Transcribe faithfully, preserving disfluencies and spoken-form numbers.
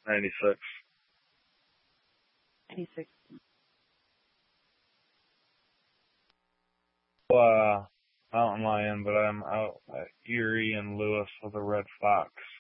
ninety-six. ninety-six. Uh, Mountain Lion, but I'm out at Erie and Lewis with a red fox.